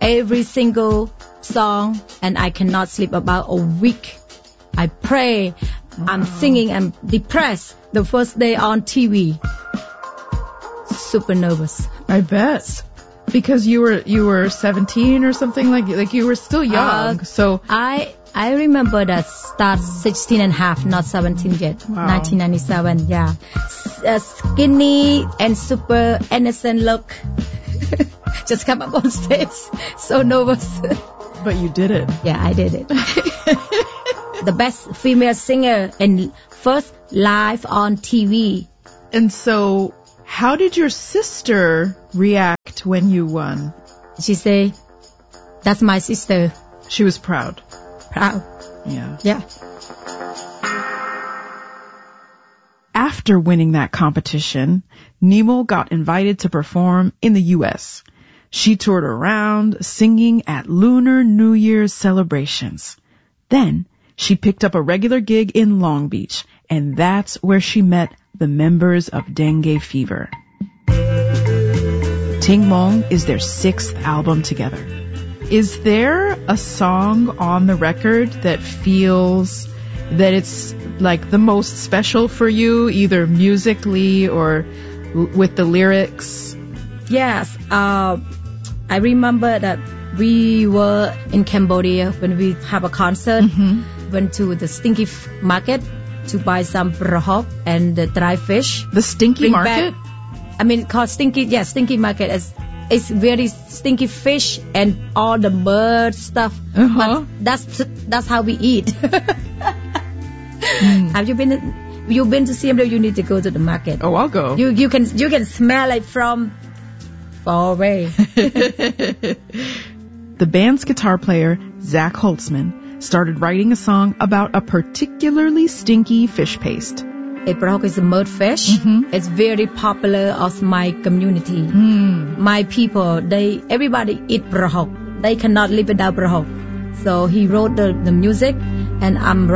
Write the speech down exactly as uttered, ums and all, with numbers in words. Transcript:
every single song, and I cannot sleep about a week. I pray. Wow. I'm singing. I'm depressed. The first day on T V. Super nervous. I bet. Because you were you were seventeen or something, like like you were still young. Uh, so I I remember that start sixteen and a half, not seventeen yet. Wow. nineteen ninety-seven, yeah. Uh, skinny and super innocent look. Just come up on stage. So nervous. But you did it. Yeah, I did it. The best female singer and first live on T V. And so, how did your sister react when you won? She say, "That's my sister." She was proud. Proud. Yeah. Yeah. After winning that competition, Nemo got invited to perform in the U S. She toured around singing at Lunar New Year's celebrations. Then she picked up a regular gig in Long Beach, and that's where she met the members of Dengue Fever. Ting Mong is their sixth album together. Is there a song on the record that feels that it's like the most special for you, either musically or l- with the lyrics? Yes. Uh, I remember that we were in Cambodia when we have a concert. Mm-hmm. Went to the Stinky F- Market to buy some brahok and the dry fish. The Stinky Bring Market? Back, I mean, called Stinky, yeah, Stinky Market. It's, it's very stinky fish and all the bird stuff. Uh-huh. But that's, that's how we eat. mm. Have you been, you've been to Siem Reap? You need to go to the market. Oh, I'll go. You, you can, you can smell it from far away. The band's guitar player, Zach Holtzman, started writing a song about a particularly stinky fish paste. A brahok is a mud fish. Mm-hmm. It's very popular of my community. Mm. My people, they everybody eat brahok. They cannot live without brahok. So he wrote the, the music, and I'm